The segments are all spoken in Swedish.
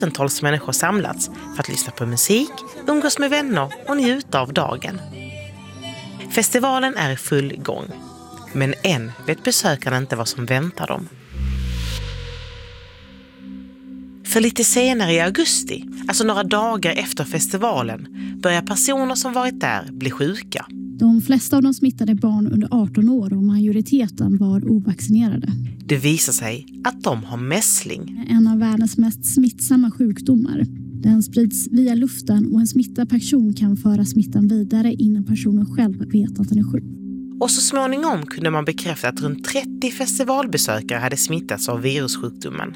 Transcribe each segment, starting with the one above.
tusentals människor samlats för att lyssna på musik, umgås med vänner och njuta av dagen. Festivalen är i full gång, men än vet besökarna inte vad som väntar dem. För lite senare i augusti, alltså några dagar efter festivalen, börjar personer som varit där bli sjuka. De flesta av de smittade barn under 18 år och majoriteten var ovaccinerade. Det visar sig att de har mässling. En av världens mest smittsamma sjukdomar. Den sprids via luften och en smittad person kan föra smittan vidare innan personen själv vet att den är sjuk. Och så småningom kunde man bekräfta att runt 30 festivalbesökare hade smittats av virussjukdomen.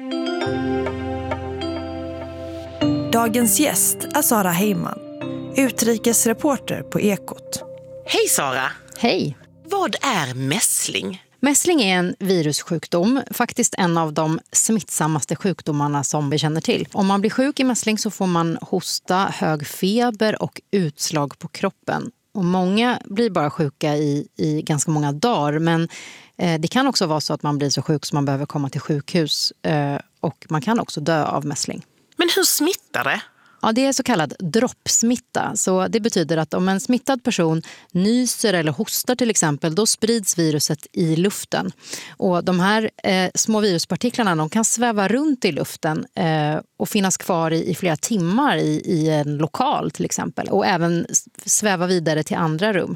Dagens gäst är Sara Heyman, utrikesreporter på Ekot. Hej Sara! Hej! Vad är mässling? Mässling är en virussjukdom, faktiskt en av de smittsammaste sjukdomarna som vi känner till. Om man blir sjuk i mässling så får man hosta, hög feber och utslag på kroppen. Och många blir bara sjuka i ganska många dagar, men det kan också vara så att man blir så sjuk som man behöver komma till sjukhus och man kan också dö av mässling. Men hur smittar det? Ja, det är så kallad droppsmitta. Så det betyder att om en smittad person nyser eller hostar till exempel, då sprids viruset i luften. Och de här små viruspartiklarna, de kan sväva runt i luften och finnas kvar i flera timmar i en lokal till exempel. Och även sväva vidare till andra rum.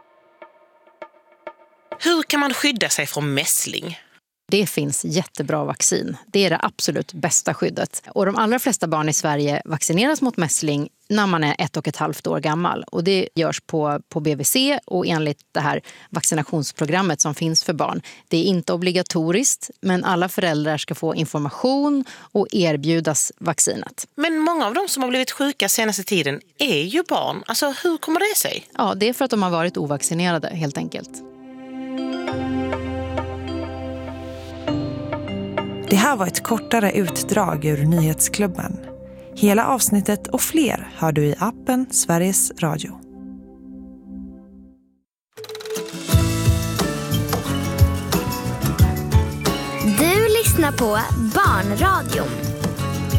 Hur kan man skydda sig från mässling? Det finns jättebra vaccin. Det är det absolut bästa skyddet. Och de allra flesta barn i Sverige vaccineras mot mässling när man är 1,5 år gammal. Och det görs på BVC och enligt det här vaccinationsprogrammet som finns för barn. Det är inte obligatoriskt, men alla föräldrar ska få information och erbjudas vaccinet. Men många av de som har blivit sjuka senaste tiden är ju barn. Alltså hur kommer det sig? Ja, det är för att de har varit ovaccinerade helt enkelt. Det här var ett kortare utdrag ur Nyhetsklubben. Hela avsnittet och fler hör du i appen Sveriges Radio. Du lyssnar på Barnradion.